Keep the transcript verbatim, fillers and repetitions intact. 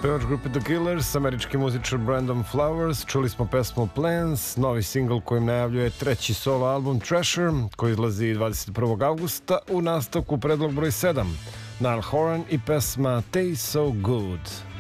Pevač grupe The Killers, američki muzičar Brandon Flowers, čuli smo pesmu Plans, novi singl kojim najavljuje treći solo album Treasure, koji izlazi dvadeset prvog avgusta, u nastavku predlog broj sedam, Niall Horan i pesma Taste So Good.